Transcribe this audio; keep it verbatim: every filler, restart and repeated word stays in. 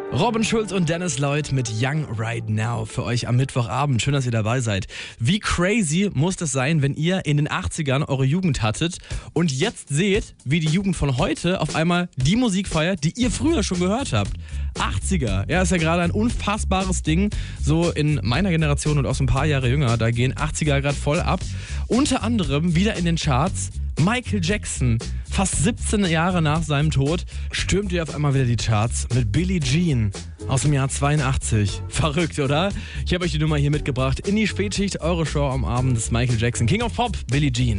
Robin Schulz und Dennis Lloyd mit Young Right Now für euch am Mittwochabend. Schön, dass ihr dabei seid. Wie crazy muss das sein, wenn ihr in den achtzigern eure Jugend hattet und jetzt seht, wie die Jugend von heute auf einmal die Musik feiert, die ihr früher schon gehört habt. achtziger, ja, ist ja gerade ein unfassbares Ding. So in meiner Generation und auch so ein paar Jahre jünger, da gehen achtziger gerade voll ab. Unter anderem wieder in den Charts Michael Jackson. Fast siebzehn Jahre nach seinem Tod stürmt ihr auf einmal wieder die Charts mit Billie Jean aus dem Jahr zweiundachtzig. Verrückt, oder? Ich habe euch die Nummer hier mitgebracht in die Spätschicht. Eure Show am Abend des Michael Jackson. King of Pop, Billie Jean.